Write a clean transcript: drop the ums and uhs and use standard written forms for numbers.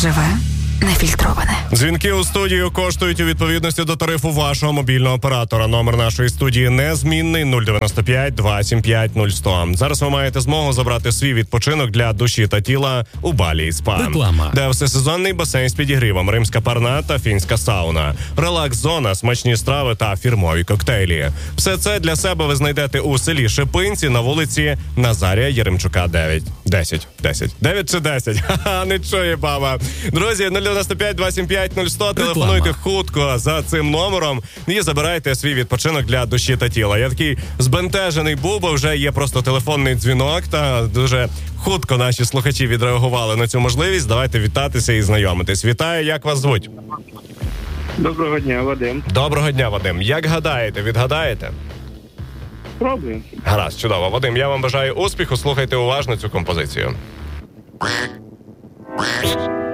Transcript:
Живе, нефільтроване. Дзвінки у студію коштують у відповідності до тарифу вашого мобільного оператора. Номер нашої студії незмінний 095 275 0100. Зараз ви маєте змогу забрати свій відпочинок для душі та тіла у Балі і Спа. Реклама. Де всесезонний басейн з підігрівом, римська парна та фінська сауна, релакс-зона, смачні страви та фірмові коктейлі. Все це для себе ви знайдете у селі Шипинці на вулиці Назарія Єремчука 10. 9 чи 10? Ха-ха, не чує баба. Друзі, 095 275 0100, телефонуйте хутко за цим номером і забирайте свій відпочинок для душі та тіла. Я такий збентежений був, бо вже є просто телефонний дзвінок, та дуже хутко наші слухачі відреагували на цю можливість. Давайте вітатися і знайомитись. Вітаю, як вас звуть? Доброго дня, Вадим. Доброго дня, Вадим. Як гадаєте, відгадаєте? Пробуємо. Гаразд, чудово. Вадим, я вам бажаю успіху, слухайте уважно цю композицію.